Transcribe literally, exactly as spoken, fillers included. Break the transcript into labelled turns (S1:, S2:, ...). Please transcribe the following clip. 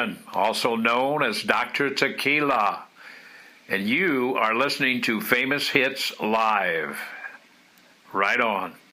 S1: Freeman, also known as Doctor Tequila, and you are listening to Famous Hits Live. Right on.